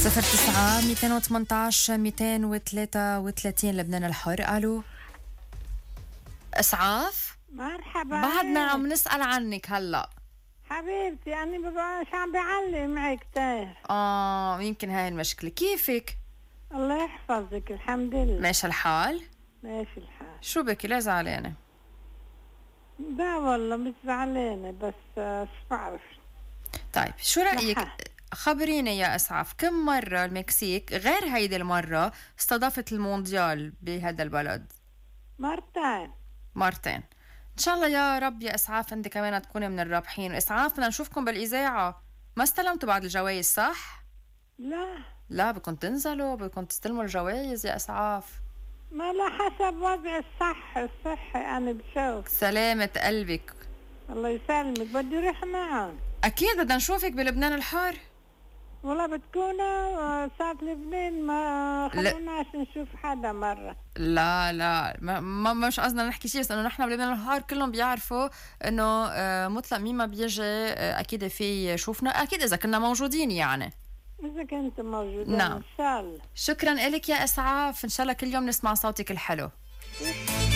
09-218-233 لبنان الحر. الو اسعاف، مرحبا. بعدنا عم نسأل عنك هلا حبيبتي، أنا مش عم بعلم معك كتير. يمكن هاي المشكلة. كيفك؟ الله يحفظك، الحمد لله. ماشي الحال؟ ماشي الحال. شو بك ليه زعلانة؟ لا والله مش زعلانة، بس شو بعرف. طيب شو رأيك؟ خبريني يا اسعاف، كم مرة المكسيك غير هيدي المرة استضافت المونديال بهذا البلد؟ مرتين. ان شاء الله يا رب يا اسعاف انت كمان تكوني من الرابحين. اسعاف بدنا نشوفكم بالاذاعه. ما استلمتوا بعد الجوائز صح؟ لا بدكم تنزلوا، بدكم تستلموا الجوائز يا اسعاف. ما لا حسب وضع الصحي انا بشوف. سلامة قلبك. الله يسلمك. بدي اروح معهم. اكيد بدنا نشوفك بلبنان الحار. والله بتكونوا ساعة لبنان ما خلوناش نشوف حدا مرة. لا ما مش قصدنا نحكي شيء، بس انه نحن بلبنان الحار كلهم بيعرفوا انه مطلق مين ما بيجي اكيد في يشوفنا، اكيد اذا كنا موجودين يعني. اذا كنت موجودين نعم. ان شاء الله. شكرا لك يا اسعاف، ان شاء الله كل يوم نسمع صوتك الحلو.